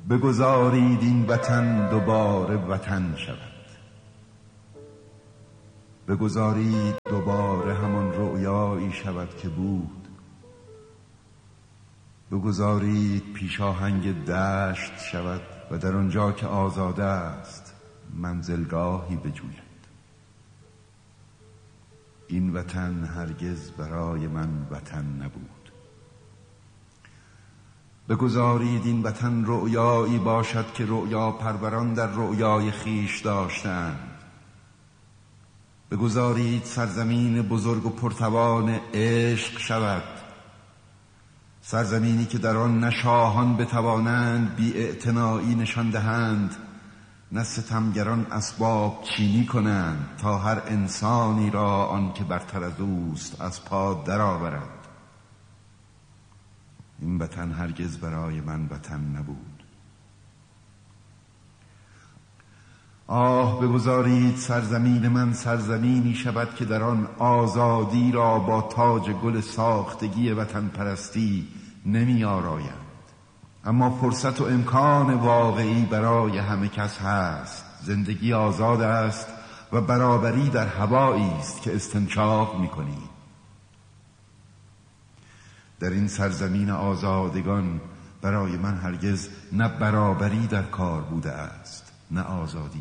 بگذارید این وطن دوباره وطن شود. بگذارید دوباره همان رؤیایی شود که بود. بگذارید پیشاهنگ دشت شود و در آنجا که آزاده است منزلگاهی بجوید. این وطن هرگز برای من وطن نبود. بگذارید این وطن رؤیایی باشد که رؤیا پروران در رؤیای خیش داشتند. بگذارید سرزمین بزرگ و پرتوان عشق شود، سرزمینی که در آن نه شاهان بتوانند بی اعتنایی نشان دهند، نه ستمگران اسباب چینی کنند تا هر انسانی را آن که برتر از اوست از پا درآورد. این وطن هرگز برای من وطن نبود. بگذارید سرزمین من سرزمینی شود که در آن آزادی را با تاج گل ساختگی وطن پرستی نمی آرایند. اما فرصت و امکان واقعی برای همه کس هست. زندگی آزاد است و برابری در هوایی است که استنشاق می کنید. در این سرزمین آزادگان برای من هرگز نه برابری در کار بوده است نه آزادی.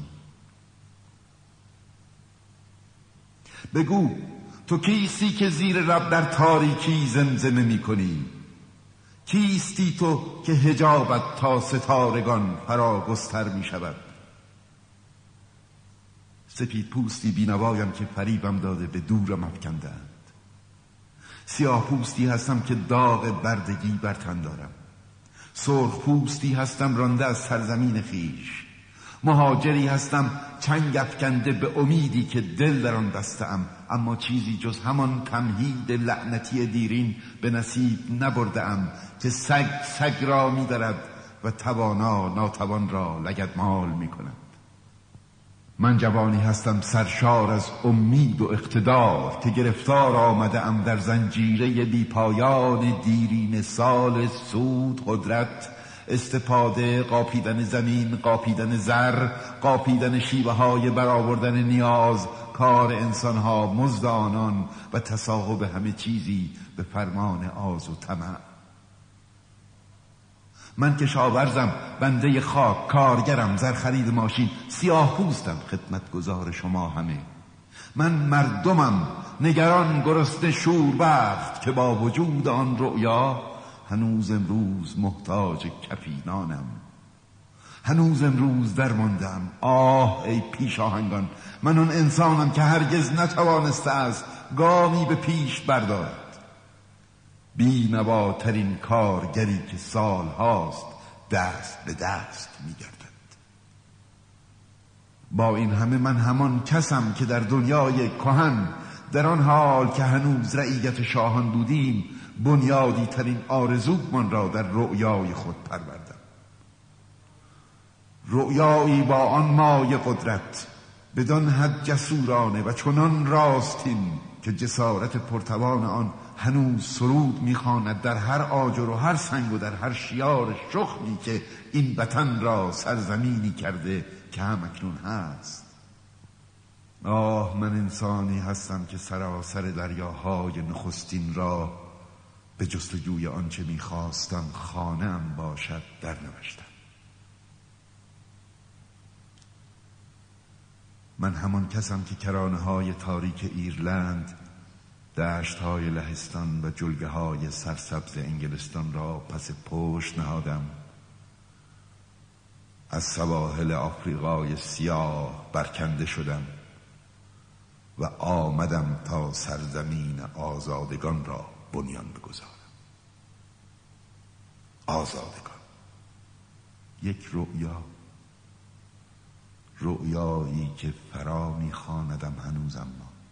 بگو تو کیستی که زیر لب در تاریکی زمزمه می کنی؟ کیستی تو که حجابت تا ستارگان فرا گستر می شود؟ سپید پوستی بینوایم که فریبم داده به دورم افکندند. سیاه پوستی هستم که داغ بردگی بر تن دارم. سرخ پوستی هستم رانده از سرزمین خیش. مهاجری هستم چنگ افکنده به امیدی که دل در آن بسته‌ام، اما چیزی جز همان تمهید لعنتی دیرین به نصیب نبرده‌ام که سگ را می‌درد و توانا ناتوان را لگدمال می‌کند. من جوانی هستم سرشار از امید و اقتدار که گرفتار آمده‌ام در زنجیره بی پایان دیرین سال سود، قدرت، استفاده، قاپیدن زمین، قاپیدن زر، قاپیدن شیوه های برآوردن نیاز، کار انسانها، مزد آنان و تصاحب همه چیزی به فرمان آز و طمع. من کشاورزم، بنده خاک، کارگرم، زرخرید ماشین، سیاه پوستم خدمتگزار شما همه. من مردمم، نگران، گرسنه، شوربخت که با وجود آن رؤیا هنوز امروز محتاج کفی نانم. هنوز امروز درماندم. ای پیشاهنگان، من اون انسانم که هرگز نتوانسته است گامی به پیش بردارد. بی نواترین کارگری که سال هاست دست به دست می گردد. با این همه من همان کسم که در دنیای کهن، در آن حال که هنوز رعیت شاهان بودیم، بنیادی ترین آرزومان را در رؤیای خود پروردم. رؤیایی با آن مایه قدرت، بدان حد جسورانه و چنان راستین که جسارت پرتوان آن هنوز سرود میخواند در هر آجر و هر سنگ و در هر شیار شخمی که این وطن را سرزمینی کرده که همکنون هست. من انسانی هستم که سراسر دریاهای نخستین را به جستجوی آنچه میخواستم خانه‌ام باشد در نوشتم. من همان کسم که کرانه‌های تاریک ایرلند، دشت‌های لهستان و جلگه‌های سرسبز انگلستان را پس پشت نهادم. از سواحل آفریقای سیاه برکنده شدم و آمدم تا سرزمین آزادگان را بنیان بگذارم. آزادگان، یک رؤیایی که فرا می‌خواندم هنوزم.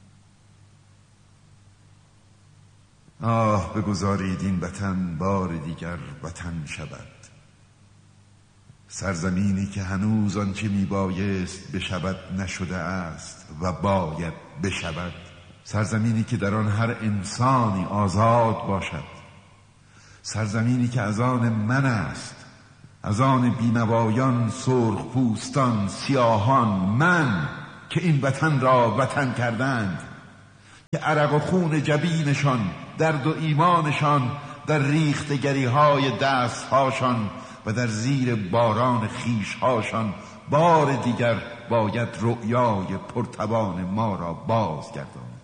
بگذارید این وطن بار دیگر وطن شود. سرزمینی که هنوز آنچه میبایست بشود نشده است و باید بشود. سرزمینی که در آن هر انسانی آزاد باشد. سرزمینی که از آن من است از آن بینوایان، سرخ پوستان، سیاهان، من که این وطن را وطن کردند، که عرق و خون جبینشان، درد و ایمانشان در ریختگری های دستهاشان و در زیر باران خیشهاشان بار دیگر باید رؤیای پرتوان ما را بازگرداند.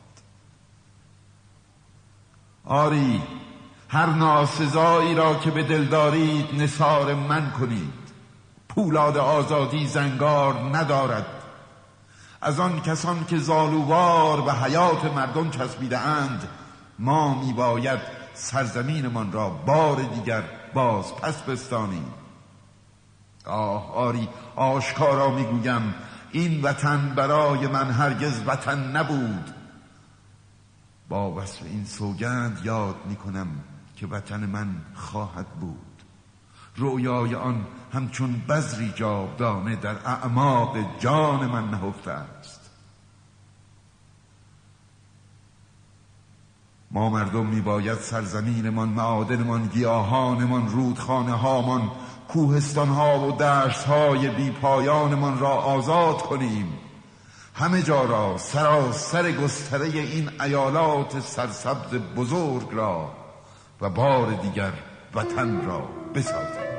آری، هر ناسزایی را که به دل دارید نثار من کنید. پولاد آزادی زنگار ندارد. از آن کسان که زالووار به حیات مردم چسبیده اند، ما میباید سرزمینمان را بار دیگر باز پس بستانیم. آری، آشکارا میگویم این وطن برای من هرگز وطن نبود. با وصف این سوگند یاد میکنم که وطن من خواهد بود. رویای آن همچون بذری جاودانه در اعماق جان من نهفته است. ما مردم میباید سرزمینمان، معادنمان، گیاهانمان، رودخانه هامان، کوهستان ها و دشت های بی پایانمان را آزاد کنیم. همه جا را، سراسر گستره این ایالات سرسبز بزرگ را و بار دیگر وطن را بسازیم.